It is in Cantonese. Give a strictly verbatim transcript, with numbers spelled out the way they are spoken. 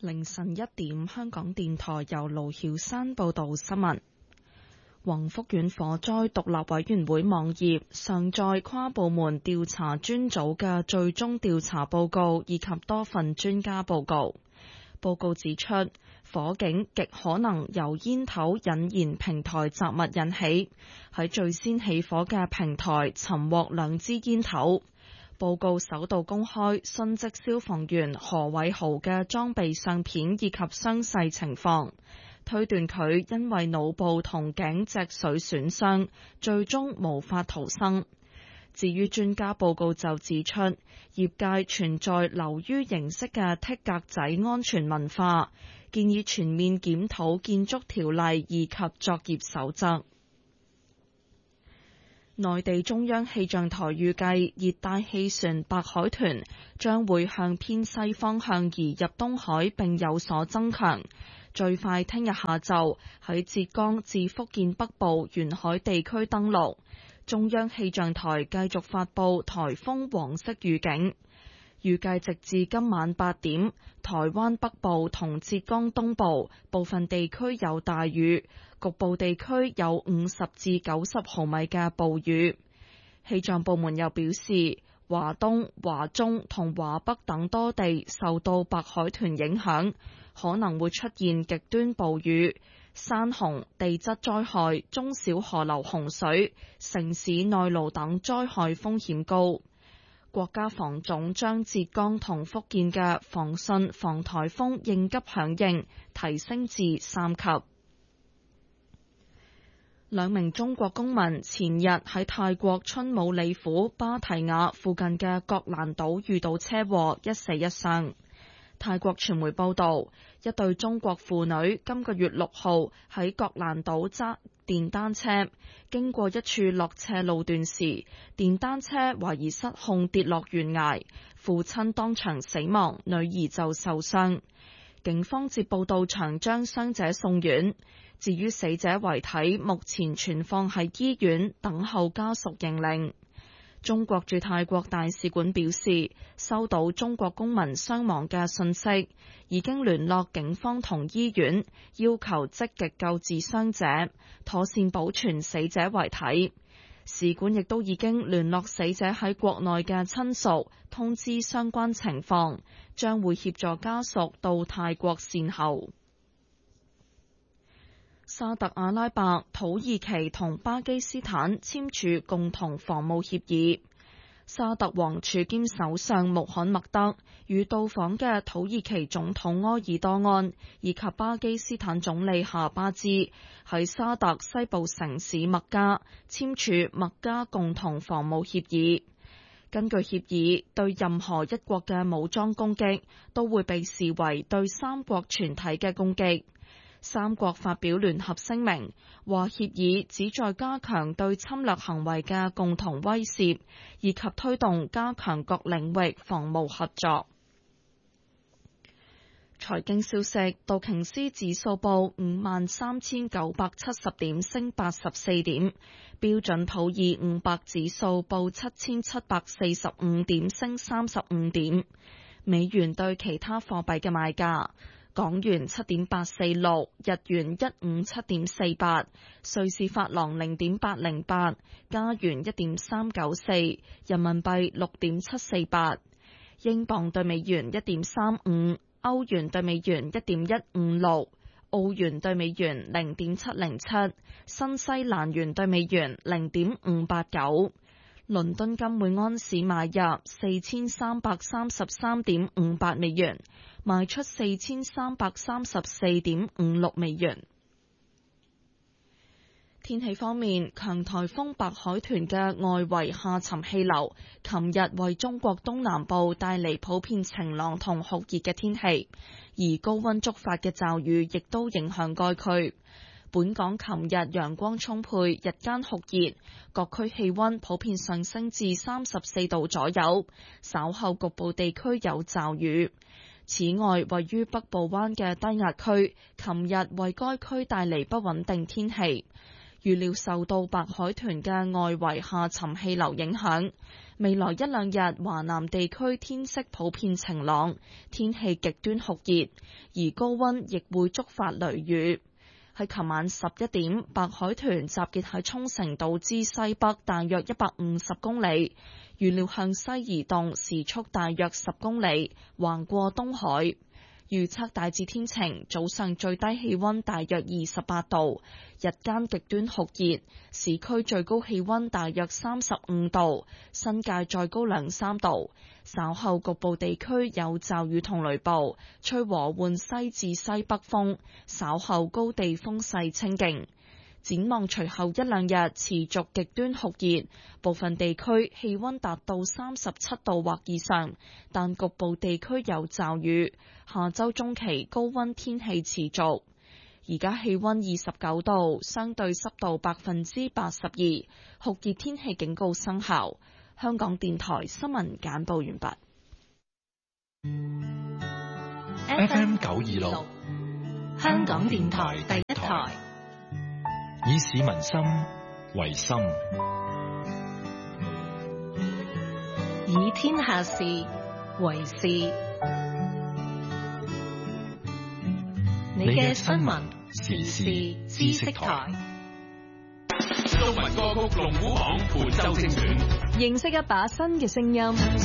凌晨一點，香港電台由盧曉山報道新聞。宏福苑火災獨立委員會網頁上載跨部門調查專組嘅最終調查報告以及多份專家報告。報告指出，火警極可能由煙頭引燃平台雜物引起，喺最先起火嘅平台尋獲兩支煙頭。報告首度公開殉職消防員何偉豪嘅裝備相片以及傷勢情況，推斷佢因為腦部同頸脊髓損傷，最終無法逃生。至於專家報告就指出，業界存在流於形式嘅剔格仔安全文化，建議全面檢討建築條例以及作業守則。內地中央氣象台預計熱帶氣旋白海豚將會向偏西方向移入東海並有所增強，最快聽日下晝喺浙江至福建北部沿海地區登陸。中央氣象台繼續發佈颱風黃色預警，預計直至今晚八點，台灣北部同浙江東部部分地區有大雨，局部地區有五十至九十毫米嘅暴雨。氣象部門又表示，華東、華中同華北等多地受到白海豚影響，可能會出現極端暴雨、山洪、地質災害、中小河流洪水、城市內澇等災害風險高。國家防總將浙江同福建嘅防汛防颱風應急響應提升至三級。兩名中國公民前日喺泰國春武里府芭提雅附近嘅覺蘭島遇到車禍，一死一傷。泰國傳媒報道，一對中國婦女今個月六號喺覺蘭島揸電單車，經過一處落斜路段時，電單車懷疑失控跌落懸崖，父親當場死亡，女兒就受傷。警方接報到場將傷者送院。至於死者遺體，目前存放喺醫院等候家屬認領。中國駐泰國大使館表示，收到中國公民傷亡嘅信息，已經聯絡警方同醫院，要求積極救治傷者，妥善保存死者遺體。使館亦都已經聯絡死者喺國內嘅親屬，通知相關情況，將會協助家屬到泰國善後。沙特阿拉伯、土耳其同巴基斯坦簽署共同防務協議。沙特王儲兼首相穆罕默德與到訪嘅土耳其總統埃爾多安以及巴基斯坦總理夏巴茲喺沙特西部城市麥加簽署麥加共同防務協議。根據協議，對任何一國嘅武裝攻擊都會被視為對三國全體嘅攻擊。三國發表聯合聲明，話協議旨在加強對侵略行為嘅共同威懾，以及推動加強各領域防務合作。財經消息，道瓊斯指數報五萬三千九百七十點，升八十四點；標準普爾五百指數報七千七百四十五點，升三十五點。美元對其他貨幣嘅賣價。港元七點八四六，日元一五七點四八，瑞士法郎零點八零八，加元一點三九四，人民幣六點七四八，英鎊對美元一點三五，歐元對美元一點一五六，澳元對美元零點七零七，新西蘭元對美元零點五八九。倫敦金每安士買入四千三百三十三點五八美元，賣出四千三百三十四點五六美元。天氣方面，強颱風白海豚嘅外圍下沉氣流，琴日為中國東南部帶嚟普遍晴朗同酷熱嘅天氣，而高溫觸發嘅驟雨亦都影響該區。本港琴日陽光充沛，日間酷熱，各區氣溫普遍上升至三十四度左右，稍後局部地區有驟雨。此外，位於北部灣嘅低壓區，琴日為該區帶嚟不穩定天氣。 預料受到白海豚嘅外圍下沉氣流影響，未來一兩日華南地區天色普遍晴朗，天氣極端酷熱，而高溫亦會觸發雷雨。喺琴晚十一點，白海豚集結喺沖繩島之西北大約一百五十公里，預料向西移動，時速大約十公里，橫過東海。預測大致天晴，早上最低氣溫大約二十八度，日間極端酷熱，市區最高氣溫大約三十五度，新界再高兩三度。稍後局部地區有驟雨同雷暴，吹和緩西至西北風，稍後高地風勢清勁。展望隨後一兩日持續極端酷熱，部分地區氣溫達到三十七度或以上，但局部地區有驟雨。下周中期高溫天氣持續。而家氣溫二十九度，相對濕度百分之八十二，酷熱天氣警告生效。香港電台新聞簡報完畢。 F M 九二六，香港電台第一台，以市民心為心，以天下事為事。你嘅新聞時事知識台， 中文歌曲龍虎榜本周精選， 認識一把新嘅聲音。